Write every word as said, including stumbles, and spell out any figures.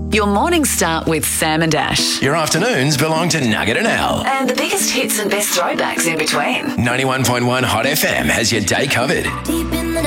Your mornings start with Sam and Ash. Your afternoons belong to Nugget and Al. And the biggest hits and best throwbacks in between. ninety-one point one Hot F M has your day covered. Deep in the